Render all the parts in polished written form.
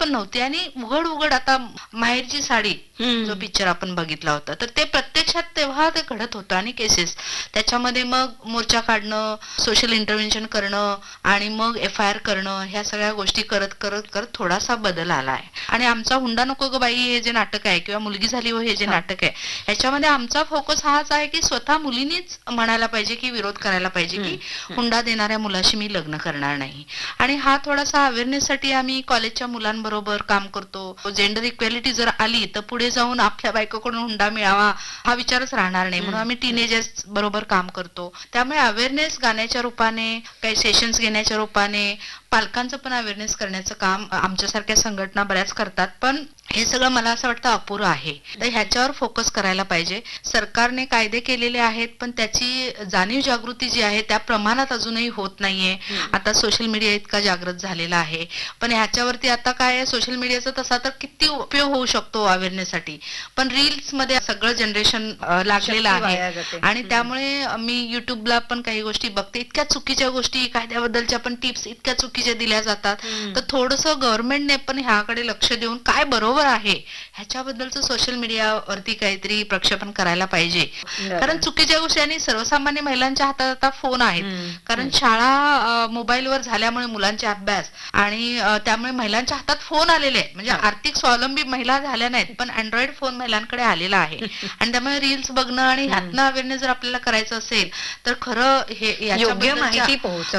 Possible नव्हती. आणि उघड उघड आता माहेरची साडी जो पिक्चर आपण बघितला होता, तर ते प्रत्यक्षात तेव्हा ते घडत होतं. आणि केसेस त्याच्यामध्ये मग मोर्चा काढणं, सोशल इंटरव्हेन्शन करणं आणि मग FIR करणं, ह्या सगळ्या गोष्टी करत करत करत थोडासा बदल आला आहे. आणि आमचा हुंडा नको ग बाई हे जे नाटक आहे किंवा मुलगी झाली हो हे जे नाटक आहे, ह्याच्यामध्ये आमचा फोकस हाच आहे की स्वतः मुलीनीच म्हणायला पाहिजे की विरोध करायला पाहिजे की हुंडा देणाऱ्या मुलाशी मी लग्न करणार नाही. आणि हा थोडासा अवेअरनेस साठी आम्ही कॉलेजच्या मुलांबरोबर काम करतो. जेंडर इक्वॅलिटी जर आली तर पुढे जाऊन आपल्या बायकोकडून हुंडा मिळावा हा विचारच राहणार नाही, म्हणून आम्ही टीनेजर्स बरोबर काम करतो. त्यामुळे अवेअरनेस गाण्याच्या रूपाने, काही सेशन्स घेण्याच्या रूपाने, पालकांचं पण अवेअरनेस करण्याचं काम आमच्यासारख्या संघटना बऱ्याच करतात. पण हे सगळं मला असं वाटतं अपुरं आहे. तर ह्याच्यावर फोकस करायला पाहिजे. सरकारने कायदे केलेले आहेत, पण त्याची जाणीव जागृती जी आहे त्या प्रमाणात अजूनही होत नाहीये. आता सोशल मीडिया इतका जागृत झालेला आहे, पण ह्याच्यावरती आता काय सोशल मीडियाचा तसा तर किती उपयोग होऊ शकतो अवेअरनेससाठी, पण रील्स मध्ये सगळं जनरेशन लागलेलं आहे. आणि त्यामुळे मी युट्यूबला पण काही गोष्टी बघते, इतक्या चुकीच्या गोष्टी कायद्याबद्दलच्या पण टिप्स इतक्या चुकीच्या दिल्या जातात. तर थोडंसं गव्हर्नमेंटने पण ह्याकडे लक्ष देऊन काय बरोबर आहे ह्याच्याबद्दलचं सोशल मीडियावरती काहीतरी प्रक्षेपण करायला पाहिजे. कारण चुकीच्या गोष्टी, आणि सर्वसामान्य महिलांच्या हातात आता फोन आहेत, कारण शाळा मोबाईलवर झाल्यामुळे मुलांचे अभ्यास, आणि त्यामुळे महिलांच्या हातात फोन आलेले आहेत. म्हणजे आर्थिक स्वावलंबी महिला झाल्या नाहीत, पण अँड्रॉइड फोन महिलांकडे आलेला आहे. आणि त्यामुळे रील्स बघणं आणि ह्यातनं अवेअरनेस जर आपल्याला करायचं असेल तर खरं हे योग्य माहिती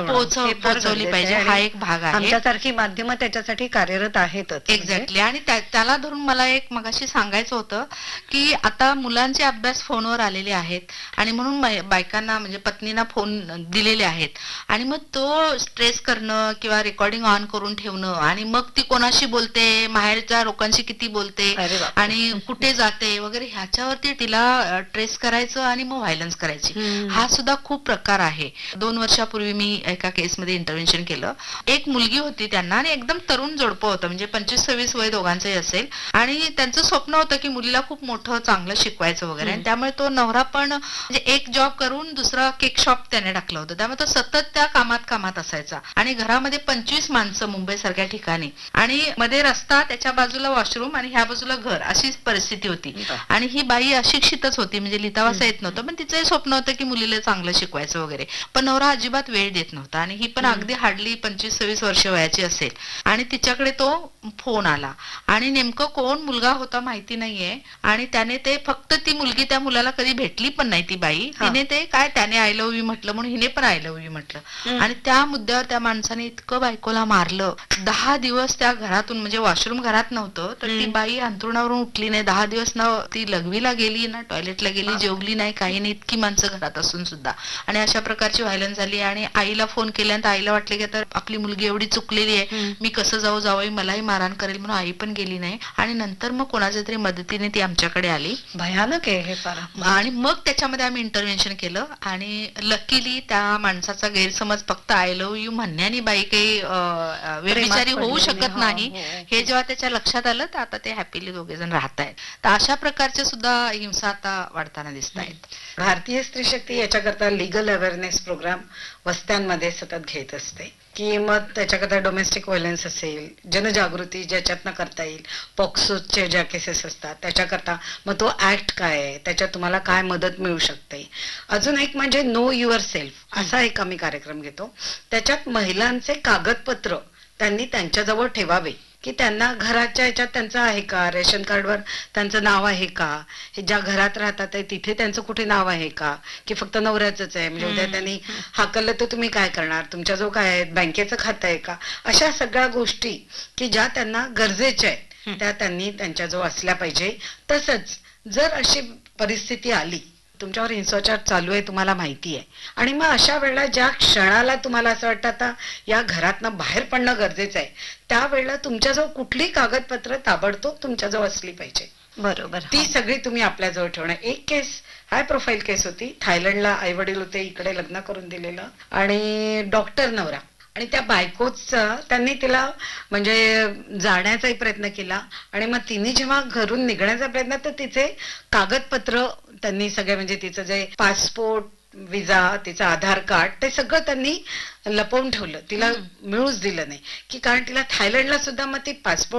पोहोचवली पाहिजे, हा एक भाग आहे. आमच्यासारखी माध्यमं त्याच्यासाठी कार्यरत आहेतच. एक्झॅक्टली. आणि त्याला धरून मला एक मगाशी सांगायचं होतं की आता मुलांचे अभ्यास फोनवर आलेले आहेत, आणि म्हणून बायकांना म्हणजे पत्नींना फोन दिलेले आहेत, आणि मग तो स्ट्रेस करणं किंवा रेकॉर्डिंग ऑन करून ठेवणं, आणि मग ती कोणाशी बोलते, माहेरच्या लोकांशी किती बोलते आणि कुठे जाते वगैरे, ह्याच्यावरती तिला ट्रेस करायचं आणि मग व्हायलन्स करायची. हा सुद्धा खूप प्रकार आहे. 2 वर्षापूर्वी मी एका केसमध्ये इंटरव्हेन्शन केलं. एक मुलगी होती त्यांना, आणि एकदम तरुण जोडपं होतं, म्हणजे 25-26 वय दोघांचंही असेल, आणि त्यांचं स्वप्न होतं की मुलीला खूप मोठं चांगलं शिकवायचं वगैरे. आणि त्यामुळे तो नवरा पण म्हणजे एक जॉब करून दुसरा केक शॉप त्याने टाकलं होतं, त्यामुळे तो सतत त्या कामात असायचा. आणि घरामध्ये 25 माणसं मुंबई सारख्या ठिकाणी, आणि मध्ये रस्ता, त्याच्या बाजूला वॉशरूम आणि ह्या बाजूला घर, अशी परिस्थिती होती. आणि ही बाई अशिक्षितच होती, म्हणजे लिहिता वाचता येत नव्हतं, पण तिचंही स्वप्न होतं की मुलीला चांगलं शिकवायचं वगैरे. पण नवरा अजिबात वेळ देत नव्हता, आणि ही पण अगदी हार्डली 25-26 वर्ष वयाची असेल. आणि तिच्याकडे तो फोन आला, आणि नेमकं कोण मुलगा होता माहिती नाहीये, आणि त्याने ते फक्त ती मुलगी त्या मुलाला कधी भेटली पण नाही ती बाई, तिने ते काय त्याने आय लव्ह यू म्हटलं म्हणून हिने पण आय लव्ह यू म्हटलं. आणि त्या मुद्द्यावर त्या माणसाने इतकं बायकोला मारलं. 10 दिवस त्या घरातून, म्हणजे वॉशरूम घरात नव्हतं, तर ती बाई अंथरुणावरून उठली नाही 10 दिवस, ना ती लघवीला गेली ना टॉयलेटला गेली, जेवली नाही, काही नाही, इतकी माणसं घरात असून सुद्धा. आणि अशा प्रकारची व्हायलन्स झाली. आणि आईला फोन केल्यानंतर आईला वाटले की आता आपली मुलगी एवढी चुकलेली आहे, मी कसं जाऊ, मलाही मारहाण करेल, म्हणून आई पण गेली नाही. आणि नंतर मग कोणाच्या तरी मदतीने ती आमच्याकडे आली. भयानक आहे हे फार. आणि मग त्याच्यामध्ये आम्ही इंटरव्हेन्शन केलं, आणि लकीली त्या माणसाचा गैरसमज फक्त आय लव्ह यू म्हणण्याने बाई काही व्यभिचारी होऊ शकत नाही, हे जेव्हा त्याच्या लक्षात आलं, तर आता ते हॅपीली दोघे जण राहत आहेत. तर अशा प्रकारच्या सुद्धा हिंसा आता वाढताना दिसत आहेत. भारतीय स्त्री शक्ती याच्याकरता लिगल अवेअरनेस प्रोग्राम वस्त्यांमध्ये सतत घेत असते, की मग त्याच्याकरता डोमेस्टिक व्हायलन्स असेल, जनजागृती ज्याच्यातनं करता येईल, पॉक्सोचे ज्या केसेस असतात त्याच्याकरता मग तो ऍक्ट काय आहे, त्याच्यात तुम्हाला काय मदत मिळू शकते. अजून एक म्हणजे नो युअर सेल्फ असा एक आम्ही कार्यक्रम घेतो. त्याच्यात महिलांचे कागदपत्र त्यांनी त्यांच्याजवळ ठेवावे, की त्यांना घराच्या ह्याच्यात त्यांचं आहे का, रेशन कार्डवर त्यांचं नाव आहे का, हे ज्या घरात राहतात आहे तिथे त्यांचं कुठे नाव आहे का, की फक्त नवऱ्याचंच आहे, म्हणजे उद्या त्यांनी हाकललं तर तुम्ही काय करणार, तुमच्याजवळ काय आहे, बँकेचं खातं आहे का, अशा सगळ्या गोष्टी की ज्या त्यांना गरजेच्या आहेत त्या त्यांनी त्यांच्याजवळ असल्या पाहिजे. तसंच जर अशी परिस्थिती आली, तुमच्यावर हिंसाचार चालू आहे तुम्हाला माहिती आहे, आणि मग अशा वेळेला ज्या क्षणाला तुम्हाला असं वाटतं आता या घरातनं बाहेर पडणं गरजेचं आहे, त्यावेळेला तुमच्याजवळ कुठली कागदपत्र ताबडतोब तुमच्याजवळ असली पाहिजे. बरोबर. ती सगळी तुम्ही आपल्याजवळ ठेवणं. एक केस हाय प्रोफाईल केस होती. थायलंडला आई वडील होते, इकडे लग्न करून दिलेलं, आणि डॉक्टर नवरा, आणि त्या बायकोचा त्यांनी तिला म्हणजे जाण्याचाही प्रयत्न केला, आणि मग तिने जेव्हा घरून निघण्याचा प्रयत्न, तर तिचे कागदपत्र त्यांनी सगळे, म्हणजे तिचं जे पासपोर्ट, विजा, तिचं आधार कार्ड, ते सगळं त्यांनी लपवून ठेवलं, तिला मिळूच दिलं नाही, की कारण तिला थायलंडला सुद्धा मग ती पासपोर्ट